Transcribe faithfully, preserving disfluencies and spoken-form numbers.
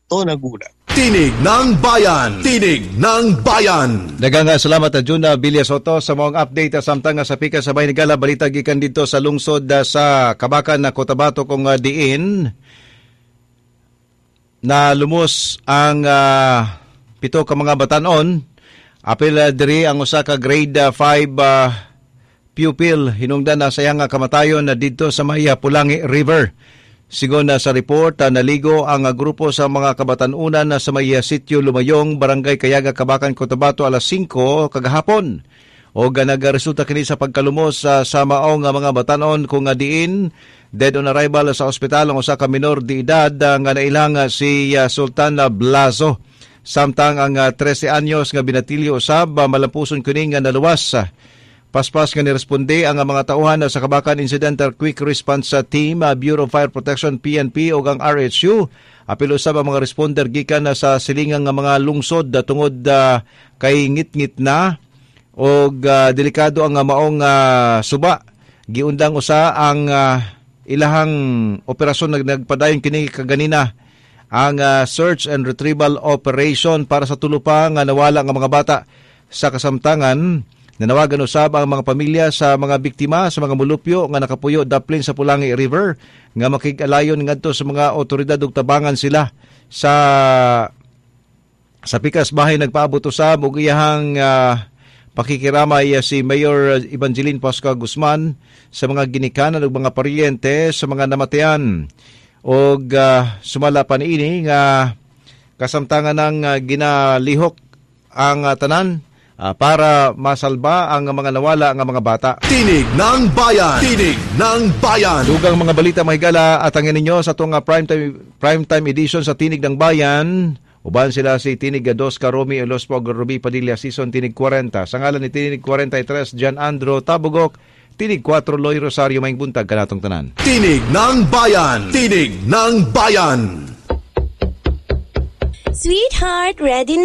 Tonaguna. Tinig ng Bayan! Tinig ng Bayan! Daghang salamat Juna Bilya Soto sa mong update samtang sa pika sa Bayan Gala balita gikan dito sa lungsod sa Kabakan na Cotabato kung uh, diin na lumos ang uh, pito ka mga batanon apil uh, diri ang usa ka grade five uh, pupil hinungdan na sayang nga kamatayon na dito sa may Pulangi River. Sigon na sa report, uh, naligo ang uh, grupo sa mga kabatanunan na sa may uh, sitio Lumayong, Barangay Kayaga, Kabakan, Cotabato alas singko kagahapon. O uh, nagaresulta kini sa pagkalumos uh, sa maong uh, mga batanon kung uh, diin dead on arrival sa ospital ang usa ka minor de edad uh, nga nailang uh, si uh, Sultan Blazo. Samtang ang uh, trese anyos nga binatilyo usab uh, malampuson kini nga naluwas. Uh, Paspas nga niresponde ang mga tauhan sa Kabakan Incidental Quick Response Team, Bureau of Fire Protection, P N P o ang R H U. Apil usab ang mga responder gikan sa silingang mga lungsod tungod uh, kay ngit-ngit na o uh, delikado ang maong uh, suba. Giundang usa ang uh, ilahang operasyon na nagpadayon kini kaganina ang uh, search and retrieval operation para sa tulo pa nga nawala nga mga bata sa kasamtangan. Nanawagan usab ang mga pamilya sa mga biktima sa mga mulupyo nga nakapuyo daplin sa Pulangi River nga makig-alayon ngadto sa mga otoridad ug tabangan sila sa sa pikas bahay. Nagpaabot usab og iyahang uh, pakikiramay uh, si Mayor Evangeline Pasca Guzman sa mga ginikanan ug mga paryente sa mga namatayan og uh, sumala pa niini nga kasamtangan ng uh, ginalihok ang uh, tanan Uh, para masalba ang mga nawala ang mga bata. Tinig ng Bayan! Tinig ng Bayan! Dugang mga balita mahigala at ang ninyo sa itong uh, primetime, primetime edition sa Tinig ng Bayan. Uban sila si Tinig dos Karomi Elospo Ruby Padilla Season Tinig forty. Sa ngalan ni Tinig forty-three Jan Andro Tabugok, Tinig four Loy Rosario Maing Buntag kanatong tanan. Tinig ng Bayan! Tinig ng Bayan! Sweetheart, ready na